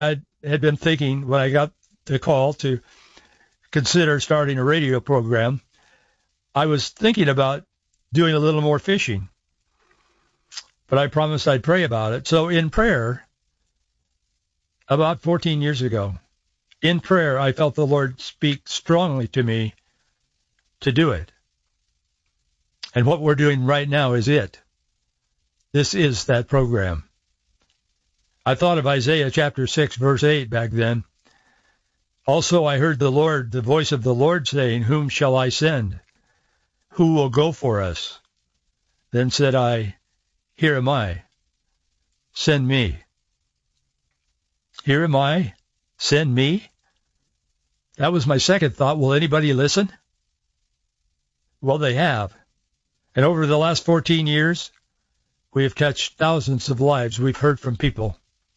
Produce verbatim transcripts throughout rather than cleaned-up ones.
I had been thinking when I got the call to consider starting a radio program, I was thinking about doing a little more fishing. But I promised I'd pray about it. So in prayer, about fourteen years ago, in prayer, I felt the Lord speak strongly to me to do it. And what we're doing right now is it. This is that program. I thought of Isaiah chapter six, verse eight back then. Also I heard the Lord, the voice of the Lord saying, whom shall I send? Who will go for us? Then said I, here am I. Send me. Here am I. Send me. That was my second thought. Will anybody listen? Well, they have. And over the last fourteen years, we have touched thousands of lives. We've heard from people.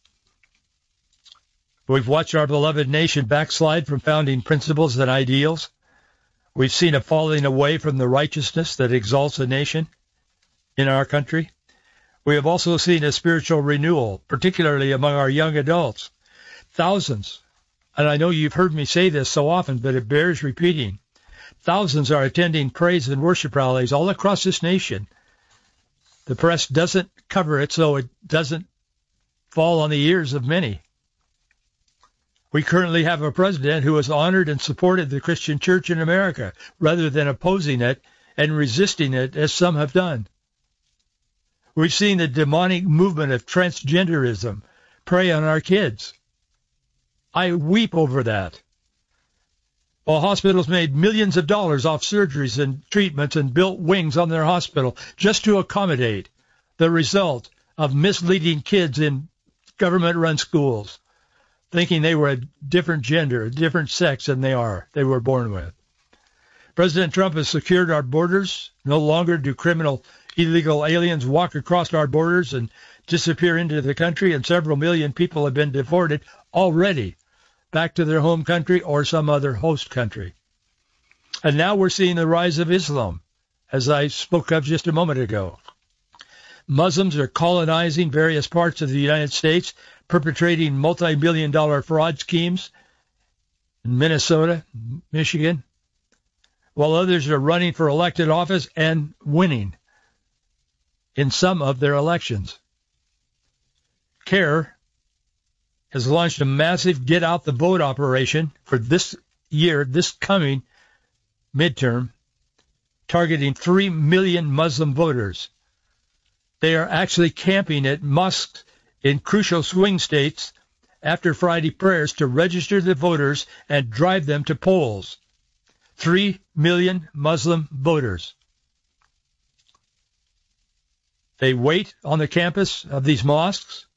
We've watched our beloved nation backslide from founding principles and ideals. We've seen a falling away from the righteousness that exalts a nation in our country. We have also seen a spiritual renewal, particularly among our young adults. Thousands, and I know you've heard me say this so often, but it bears repeating. Thousands are attending praise and worship rallies all across this nation. The press doesn't cover it, so it doesn't fall on the ears of many. We currently have a president who has honored and supported the Christian church in America rather than opposing it and resisting it as some have done. We've seen the demonic movement of transgenderism prey on our kids. I weep over that. While hospitals made millions of dollars off surgeries and treatments and built wings on their hospital just to accommodate the result of misleading kids in government-run schools, thinking they were a different gender, a different sex than they are, they were born with. President Trump has secured our borders. No longer do criminal, illegal aliens walk across our borders and disappear into the country, and several million people have been deported already back to their home country or some other host country. And now we're seeing the rise of Islam, as I spoke of just a moment ago. Muslims are colonizing various parts of the United States, perpetrating multi-billion dollar fraud schemes in Minnesota, Michigan, while others are running for elected office and winning in some of their elections. CARE has launched a massive get-out-the-vote operation for this year, this coming midterm, targeting three million Muslim voters. They are actually camping at mosques in crucial swing states after Friday prayers to register the voters and drive them to polls. Three million Muslim voters. They wait on the campus of these mosques.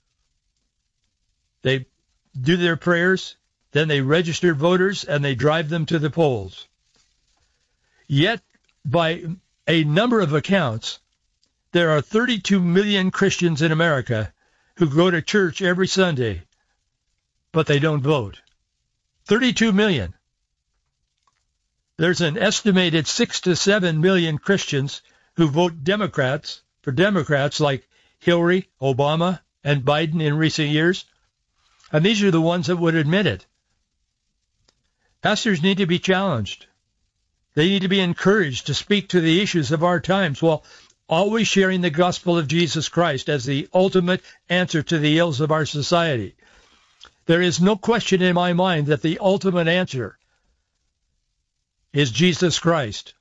They do their prayers, then they register voters, and they drive them to the polls. Yet, by a number of accounts, there are thirty-two million Christians in America who go to church every Sunday, but they don't vote. thirty-two million. There's an estimated six to seven million Christians who vote Democrats for Democrats like Hillary, Obama, and Biden in recent years. And these are the ones that would admit it. Pastors need to be challenged. They need to be encouraged to speak to the issues of our times while always sharing the gospel of Jesus Christ as the ultimate answer to the ills of our society. There is no question in my mind that the ultimate answer is Jesus Christ.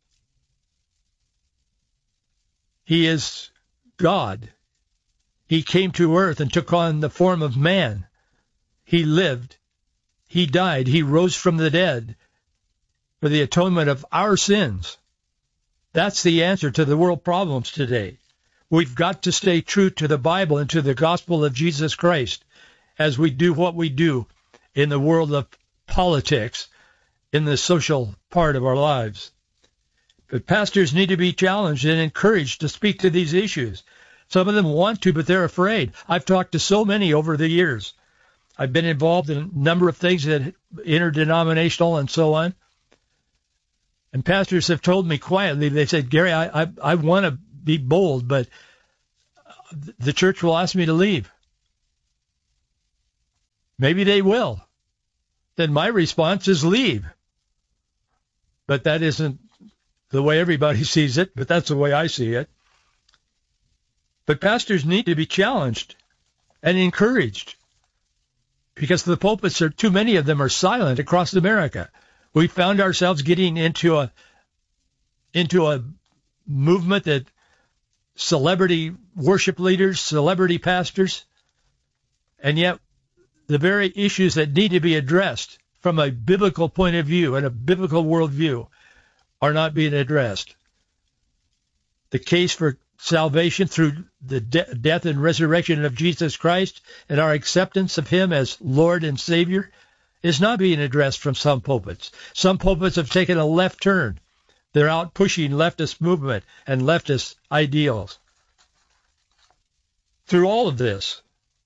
He is God. He came to earth and took on the form of man. He lived. He died. He rose from the dead for the atonement of our sins. That's the answer to the world problems today. We've got to stay true to the Bible and to the gospel of Jesus Christ as we do what we do in the world of politics, in the social part of our lives. But pastors need to be challenged and encouraged to speak to these issues. Some of them want to, but they're afraid. I've talked to so many over the years. I've been involved in a number of things that interdenominational and so on. And pastors have told me quietly, they said, Gary, I, I, I want to be bold, but the church will ask me to leave. Maybe they will. Then my response is leave. But that isn't the way everybody sees it, but that's the way I see it. But pastors need to be challenged and encouraged because the pulpits, are too many of them are silent across America. We found ourselves getting into a into a movement that celebrity worship leaders, celebrity pastors, and yet the very issues that need to be addressed from a biblical point of view and a biblical worldview are not being addressed. The case for salvation through the de- death and resurrection of Jesus Christ and our acceptance of him as Lord and Savior is not being addressed from some pulpits. Some pulpits have taken a left turn. They're out pushing leftist movement and leftist ideals. Through all of this,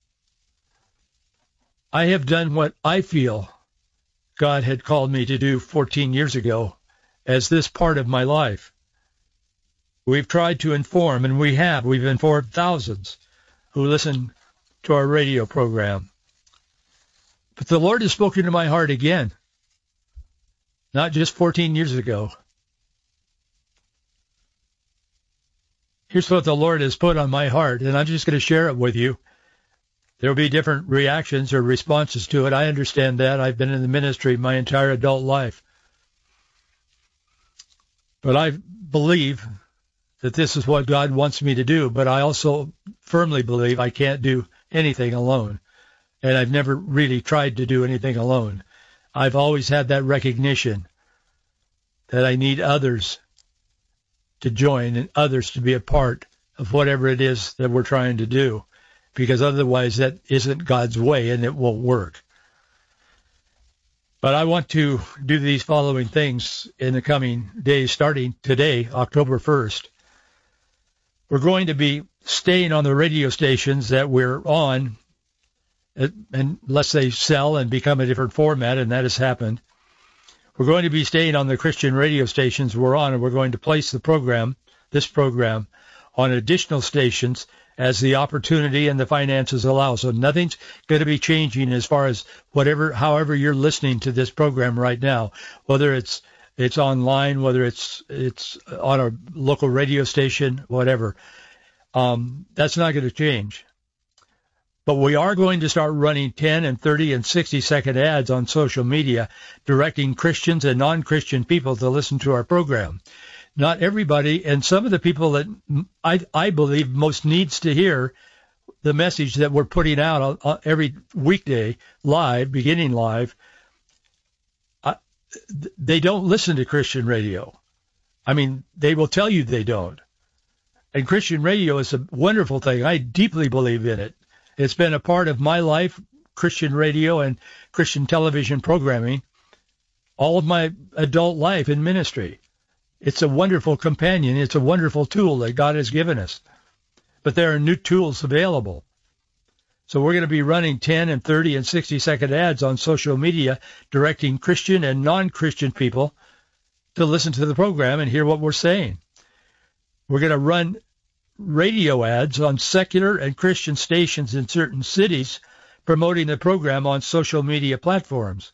I have done what I feel God had called me to do fourteen years ago as this part of my life. We've tried to inform, and we have. We've informed thousands who listen to our radio program. But the Lord has spoken to my heart again, not just fourteen years ago. Here's what the Lord has put on my heart, and I'm just going to share it with you. There will be different reactions or responses to it. I understand that. I've been in the ministry my entire adult life. But I believe that this is what God wants me to do, but I also firmly believe I can't do anything alone. And I've never really tried to do anything alone. I've always had that recognition that I need others to join and others to be a part of whatever it is that we're trying to do, because otherwise that isn't God's way and it won't work. But I want to do these following things in the coming days, starting today, October first. We're going to be staying on the radio stations that we're on, unless they sell and become a different format, and that has happened. We're going to be staying on the Christian radio stations we're on, and we're going to place the program, this program, on additional stations as the opportunity and the finances allow. So nothing's going to be changing as far as whatever, however you're listening to this program right now, whether it's it's online, whether it's it's on a local radio station, whatever. Um, that's not going to change. But we are going to start running ten and thirty and sixty second ads on social media, directing Christians and non-Christian people to listen to our program. Not everybody, and some of the people that I, I believe most needs to hear the message that we're putting out every weekday live, beginning live, I, they don't listen to Christian radio. I mean, they will tell you they don't. And Christian radio is a wonderful thing. I deeply believe in it. It's been a part of my life, Christian radio and Christian television programming, all of my adult life in ministry. It's a wonderful companion. It's a wonderful tool that God has given us. But there are new tools available. So we're going to be running ten and thirty and sixty second ads on social media, directing Christian and non-Christian people to listen to the program and hear what we're saying. We're going to run radio ads on secular and Christian stations in certain cities, promoting the program on social media platforms.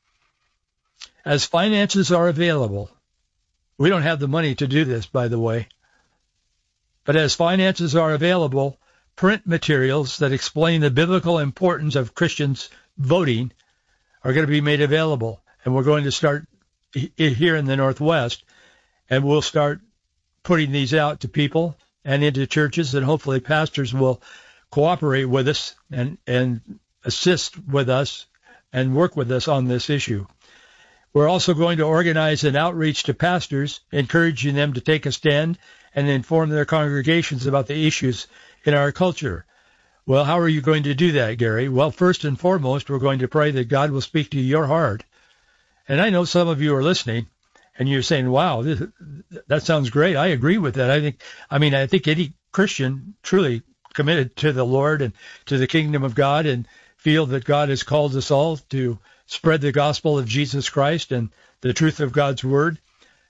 As finances are available, we don't have the money to do this, by the way, but as finances are available, print materials that explain the biblical importance of Christians voting are going to be made available, and we're going to start here in the Northwest, and we'll start putting these out to people and into churches, and hopefully pastors will cooperate with us and, and assist with us and work with us on this issue. We're also going to organize an outreach to pastors, encouraging them to take a stand and inform their congregations about the issues in our culture. Well, how are you going to do that, Gary? Well, first and foremost, we're going to pray that God will speak to your heart. And I know some of you are listening, and you're saying, wow, this, that sounds great. I agree with that. I think, I mean, I think any Christian truly committed to the Lord and to the kingdom of God and feel that God has called us all to spread the gospel of Jesus Christ and the truth of God's word.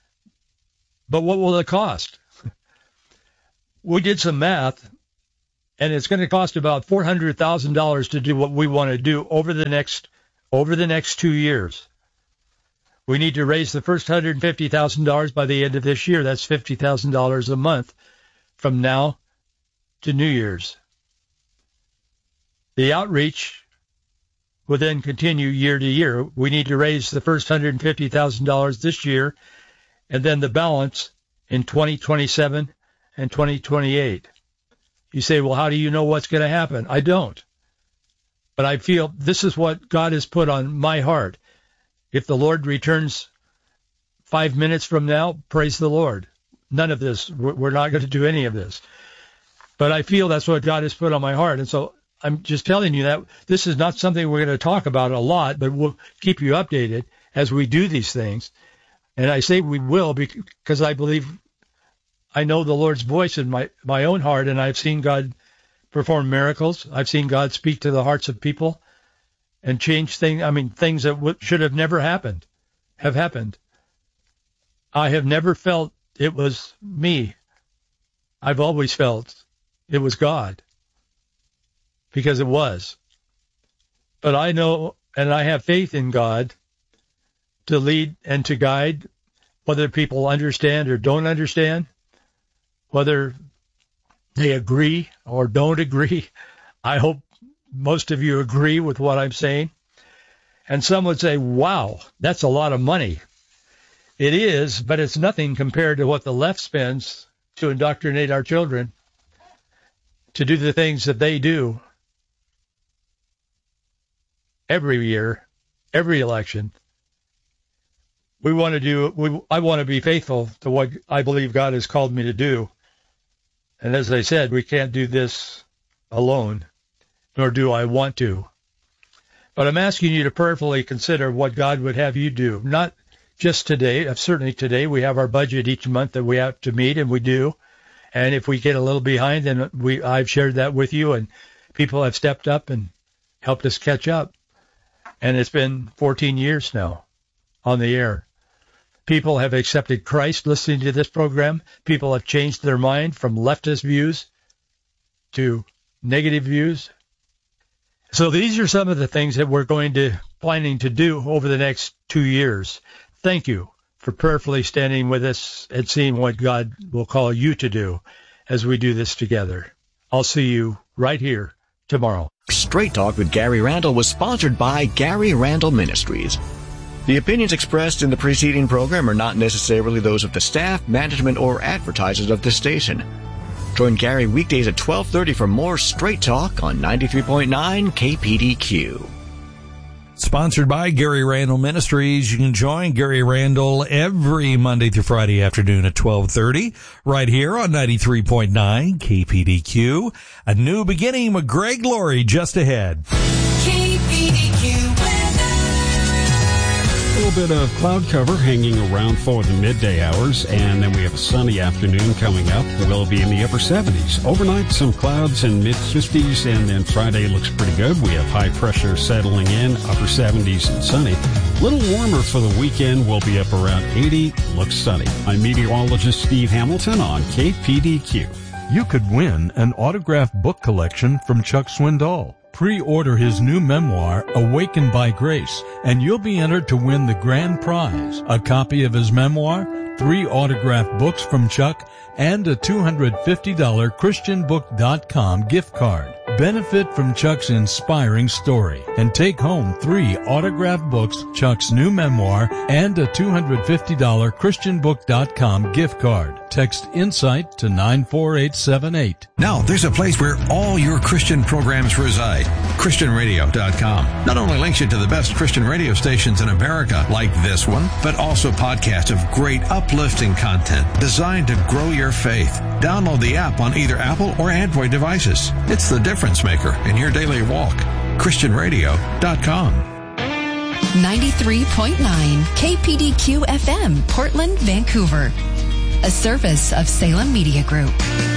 But what will it cost? We did some math, and it's going to cost about four hundred thousand dollars to do what we want to do over the next over the next two years. We need to raise the first one hundred fifty thousand dollars by the end of this year. That's fifty thousand dollars a month from now to New Year's. The outreach will then continue year to year. We need to raise the first one hundred fifty thousand dollars this year, and then the balance in twenty twenty-seven and twenty twenty-eight. You say, well, how do you know what's going to happen? I don't. But I feel this is what God has put on my heart. If the Lord returns five minutes from now, praise the Lord. None of this. We're not going to do any of this. But I feel that's what God has put on my heart. And so I'm just telling you that this is not something we're going to talk about a lot, but we'll keep you updated as we do these things. And I say we will because I believe I know the Lord's voice in my, my own heart, and I've seen God perform miracles. I've seen God speak to the hearts of people and change things. I mean, things that w- should have never happened have happened. I have never felt it was me. I've always felt it was God, because it was. But I know, and I have faith in God to lead and to guide, whether people understand or don't understand, whether they agree or don't agree. I hope most of you agree with what I'm saying. And some would say, wow, that's a lot of money. It is, but it's nothing compared to what the left spends to indoctrinate our children to do the things that they do every year, every election. We want to do, we, I want to be faithful to what I believe God has called me to do. And as I said, we can't do this alone, nor do I want to. But I'm asking you to prayerfully consider what God would have you do. Not just today. Certainly today we have our budget each month that we have to meet, and we do. And if we get a little behind, then we I've shared that with you, and people have stepped up and helped us catch up. And it's been fourteen years now on the air. People have accepted Christ listening to this program. People have changed their mind from leftist views to negative views. So these are some of the things that we're going to planning to do over the next two years. Thank you for prayerfully standing with us and seeing what God will call you to do as we do this together. I'll see you right here tomorrow. Straight Talk with Gary Randall was sponsored by Gary Randall Ministries. The opinions expressed in the preceding program are not necessarily those of the staff, management, or advertisers of the station. Join Gary weekdays at twelve thirty for more Straight Talk on ninety-three point nine K P D Q. Sponsored by Gary Randall Ministries. You can join Gary Randall every Monday through Friday afternoon at twelve thirty right here on ninety-three point nine K P D Q. A new beginning with Greg Laurie just ahead. K P D Q A little bit of cloud cover hanging around for the midday hours, and then we have a sunny afternoon coming up. We'll be in the upper seventies. Overnight, some clouds in mid-fifties, and then Friday looks pretty good. We have high pressure settling in, upper seventies and sunny. A little warmer for the weekend. We'll be up around eighty. Looks sunny. I'm meteorologist Steve Hamilton on K P D Q. You could win an autographed book collection from Chuck Swindoll. Pre-order his new memoir, Awakened by Grace, and you'll be entered to win the grand prize, a copy of his memoir, three autographed books from Chuck, and a two hundred fifty dollars Christian book dot com gift card. Benefit from Chuck's inspiring story and take home three autographed books, Chuck's new memoir, and a two hundred fifty dollars Christian book dot com gift card. Text INSIGHT to nine four eight seven eight. Now, there's a place where all your Christian programs reside. Christian radio dot com not only links you to the best Christian radio stations in America, like this one, but also podcasts of great uplifting content designed to grow your faith. Download the app on either Apple or Android devices. It's the difference maker in your daily walk. Christian radio dot com. ninety-three point nine K P D Q F M, Portland, Vancouver. A service of Salem Media Group.